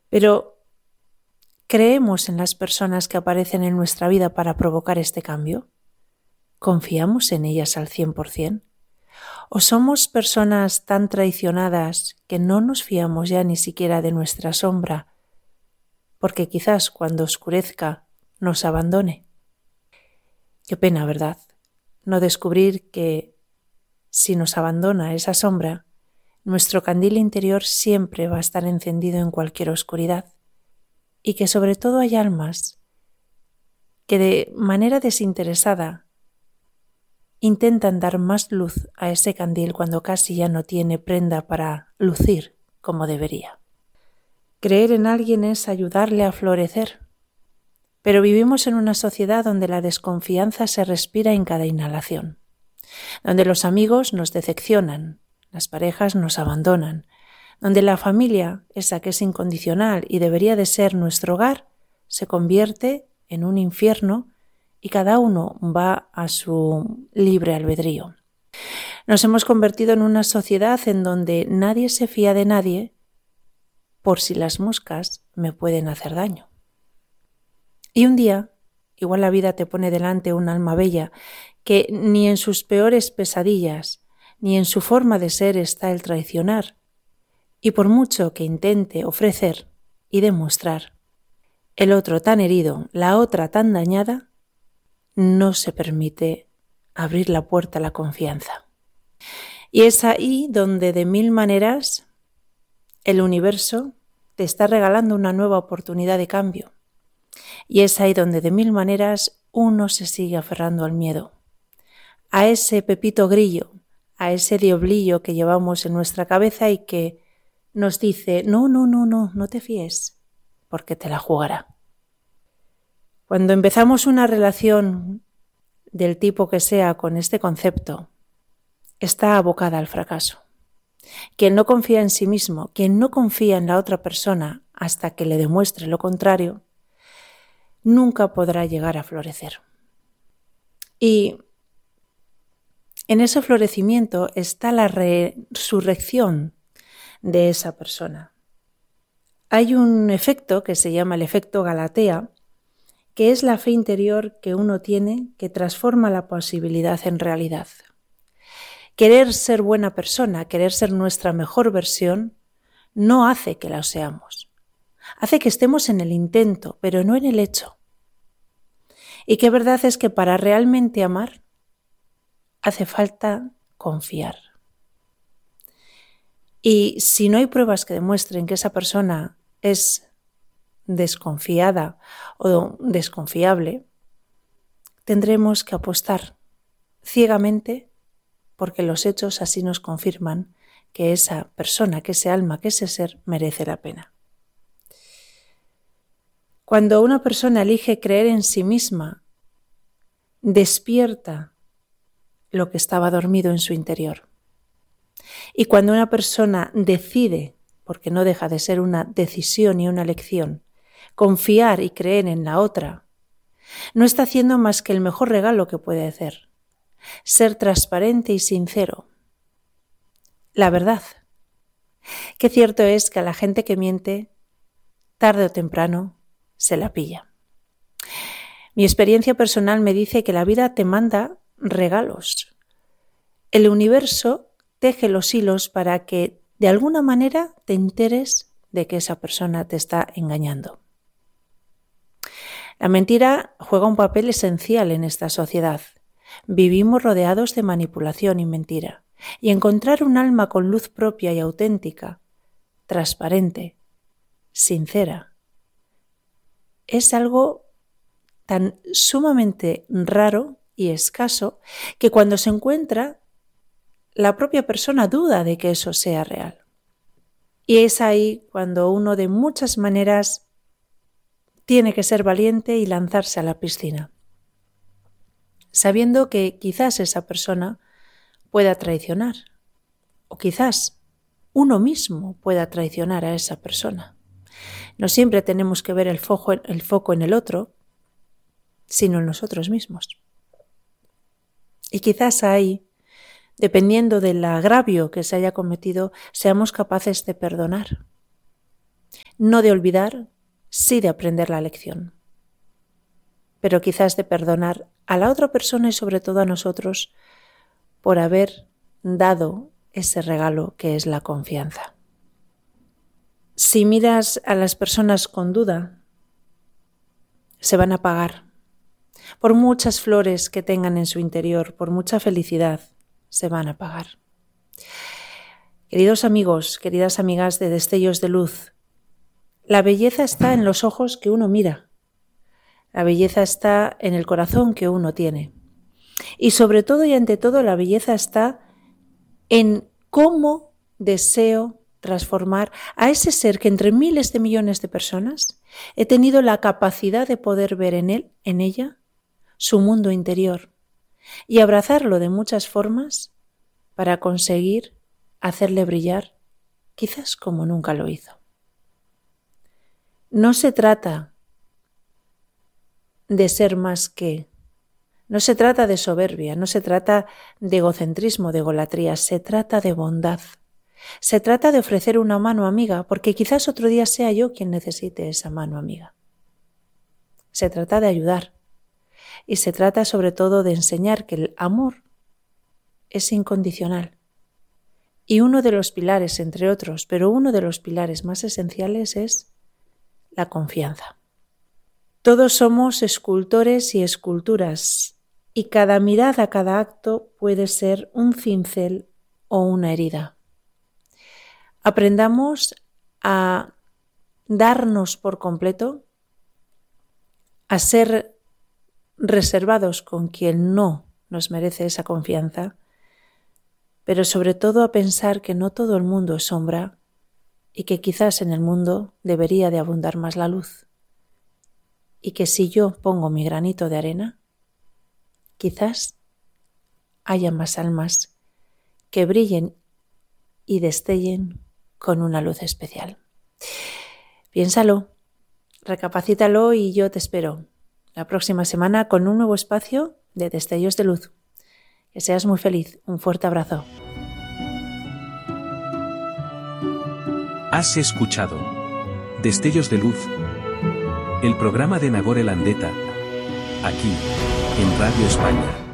Pero ¿creemos en las personas que aparecen en nuestra vida para provocar este cambio? ¿Confiamos en ellas al 100%? ¿O somos personas tan traicionadas que no nos fiamos ya ni siquiera de nuestra sombra, porque quizás cuando oscurezca nos abandone? Qué pena, ¿verdad? No descubrir que si nos abandona esa sombra, nuestro candil interior siempre va a estar encendido en cualquier oscuridad, y que sobre todo hay almas que de manera desinteresada intentan dar más luz a ese candil cuando casi ya no tiene prenda para lucir como debería. Creer en alguien es ayudarle a florecer, pero vivimos en una sociedad donde la desconfianza se respira en cada inhalación, donde los amigos nos decepcionan, las parejas nos abandonan, donde la familia, esa que es incondicional y debería de ser nuestro hogar, se convierte en un infierno y cada uno va a su libre albedrío. Nos hemos convertido en una sociedad en donde nadie se fía de nadie por si las moscas me pueden hacer daño. Y un día, igual la vida te pone delante un alma bella que ni en sus peores pesadillas ni en su forma de ser está el traicionar, y por mucho que intente ofrecer y demostrar, el otro tan herido, la otra tan dañada, no se permite abrir la puerta a la confianza. Y es ahí donde de mil maneras el universo te está regalando una nueva oportunidad de cambio. Y es ahí donde de mil maneras uno se sigue aferrando al miedo, a ese pepito grillo, a ese diablillo que llevamos en nuestra cabeza y que nos dice, no te fíes, porque te la jugará. Cuando empezamos una relación del tipo que sea con este concepto, está abocada al fracaso. Quien no confía en sí mismo, quien no confía en la otra persona hasta que le demuestre lo contrario, nunca podrá llegar a florecer. Y en ese florecimiento está la resurrección de esa persona. Hay un efecto que se llama el efecto Galatea, que es la fe interior que uno tiene que transforma la posibilidad en realidad. Querer ser buena persona, querer ser nuestra mejor versión, no hace que la seamos. Hace que estemos en el intento, pero no en el hecho. Y qué verdad es que para realmente amar hace falta confiar. Y si no hay pruebas que demuestren que esa persona es desconfiada o desconfiable, tendremos que apostar ciegamente porque los hechos así nos confirman que esa persona, que ese alma, que ese ser merece la pena. Cuando una persona elige creer en sí misma, despierta lo que estaba dormido en su interior. Y cuando una persona decide, porque no deja de ser una decisión y una elección, confiar y creer en la otra, no está haciendo más que el mejor regalo que puede hacer: ser transparente y sincero. La verdad. Qué cierto es que a la gente que miente, tarde o temprano, se la pilla. Mi experiencia personal me dice que la vida te manda regalos. El universo teje los hilos para que de alguna manera te enteres de que esa persona te está engañando. La mentira juega un papel esencial en esta sociedad. Vivimos rodeados de manipulación y mentira. Y encontrar un alma con luz propia y auténtica, transparente, sincera, es algo tan sumamente raro y escaso que cuando se encuentra, la propia persona duda de que eso sea real. Y es ahí cuando uno de muchas maneras tiene que ser valiente y lanzarse a la piscina, sabiendo que quizás esa persona pueda traicionar, o quizás uno mismo pueda traicionar a esa persona. No siempre tenemos que ver el foco en el otro, sino en nosotros mismos. Y quizás ahí, dependiendo del agravio que se haya cometido, seamos capaces de perdonar. No de olvidar, sí de aprender la lección. Pero quizás de perdonar a la otra persona y sobre todo a nosotros por haber dado ese regalo que es la confianza. Si miras a las personas con duda, se van a apagar. Por muchas flores que tengan en su interior, por mucha felicidad, se van a apagar. Queridos amigos, queridas amigas de Destellos de Luz, la belleza está en los ojos que uno mira. La belleza está en el corazón que uno tiene. Y sobre todo y ante todo, la belleza está en cómo deseo transformar a ese ser que entre miles de millones de personas he tenido la capacidad de poder ver en él, en ella, su mundo interior y abrazarlo de muchas formas para conseguir hacerle brillar, quizás como nunca lo hizo. No se trata de ser más que, no se trata de soberbia, no se trata de egocentrismo, de egolatría, se trata de bondad. Se trata de ofrecer una mano amiga, porque quizás otro día sea yo quien necesite esa mano amiga. Se trata de ayudar y se trata sobre todo de enseñar que el amor es incondicional. Y uno de los pilares, entre otros, pero uno de los pilares más esenciales es la confianza. Todos somos escultores y esculturas y cada mirada, cada acto puede ser un cincel o una herida. Aprendamos a darnos por completo, a ser reservados con quien no nos merece esa confianza, pero sobre todo a pensar que no todo el mundo es sombra y que quizás en el mundo debería de abundar más la luz. Y que si yo pongo mi granito de arena, quizás haya más almas que brillen y destellen con una luz especial. Piénsalo, recapacítalo y yo te espero la próxima semana con un nuevo espacio de Destellos de Luz. Que seas muy feliz. Un fuerte abrazo. Has escuchado Destellos de Luz, el programa de Nagore Landeta, aquí, en Radio España.